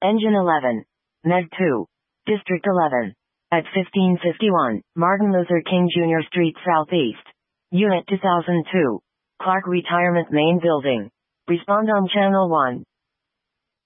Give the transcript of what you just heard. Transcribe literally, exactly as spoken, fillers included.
Engine eleven. Med two. District eleven. At fifteen fifty-one, Martin Luther King Junior Street Southeast. Unit two thousand two. Clark Retirement Main Building. Respond on Channel one.